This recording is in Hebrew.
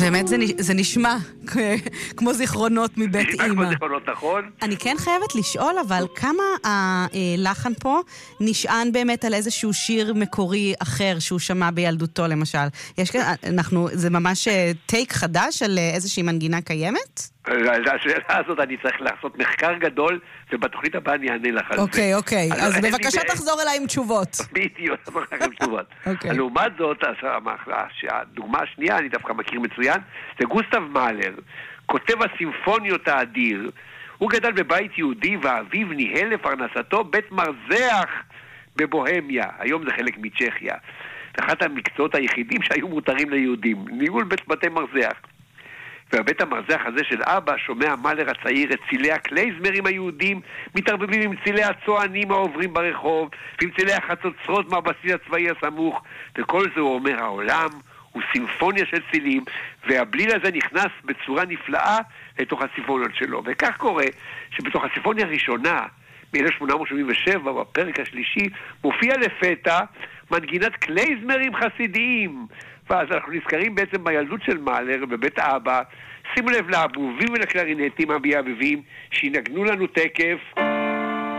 באמת זה נשמע כמו זיכרונות מבית נשמע אמא. כמו זיכרונות, נכון? אני כן חייבת לשאול, אבל כמה הלחן פה נשען באמת על איזשהו שיר מקורי אחר שהוא שמע בילדותו, למשל? זה ממש טייק חדש על איזושהי מנגינה קיימת? השאלה הזאת אני צריך לעשות מחקר גדול, ובתוכנית הבאה אני אענה לך על זה. אוקיי. אז בבקשה תחזור אליי עם תשובות. בדיוק, תחזור לך עם תשובות. לעומת זאת, הדוגמה השנייה, אני דווקא מכיר מצוין, זה גוסטב מאלר, כותב הסימפוניות האדיר. הוא גדל בבית יהודי, ואביו ניהל לפרנסתו בית מרזח בבוהמיה. היום זה חלק מצ'כיה. זה אחד המקצועות היחידים שהיו מותרים ליהודים. ניהול בתי מרזח. ובבית המרזח הזה של אבא שומע מאלר הצעיר את צילי הקלייזמרים היהודים מתערבבים עם צילי הצוענים העוברים ברחוב ועם צילי החצוצרות מהבסיס הצבאי הסמוך, וכל זה הוא אומר העולם הוא סימפוניה של צילים, והבליל הזה נכנס בצורה נפלאה לתוך הסימפוניות שלו. וכך קורה שבתוך הסימפוניה הראשונה מ-1877 בפרק השלישי מופיע לפתע מנגינת קלייזמרים חסידיים, ואז אנחנו נזכרים בעצם בילדות של מאלר בבית אבא. שימו לב לאבובים ולקלרינטים המייבבים שינגנו לנו תקף